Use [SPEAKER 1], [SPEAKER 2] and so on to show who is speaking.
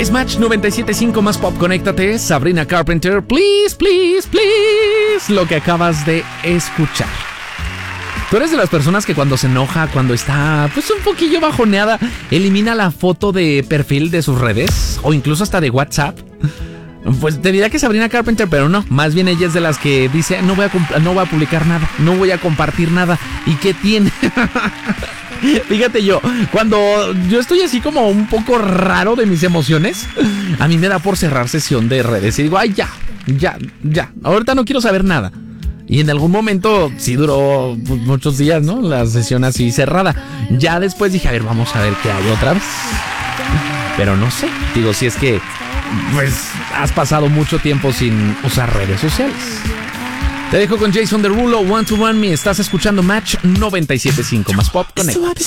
[SPEAKER 1] Es Match 97.5 más pop. Conéctate. Sabrina Carpenter. Please, please, please. Lo que acabas de escuchar. ¿Tú eres de las personas que cuando se enoja, cuando está pues un poquillo bajoneada, elimina la foto de perfil de sus redes? O incluso hasta de WhatsApp. Pues te diría que Sabrina Carpenter, pero no. Más bien ella es de las que dice, no voy a publicar nada, no voy a compartir nada. ¿Y qué tiene? Fíjate yo, cuando yo estoy así como un poco raro de mis emociones, a mí me da por cerrar sesión de redes. Y digo, ay, ya. Ahorita no quiero saber nada. Y en algún momento sí duró muchos días, ¿no? La sesión así cerrada. Ya después dije, a ver, vamos a ver qué hay otra vez. Pero no sé, digo, si es que pues has pasado mucho tiempo sin usar redes sociales. Te dejo con Jason Derulo, One to One Me. Estás escuchando Match 97.5 más pop. Conecta.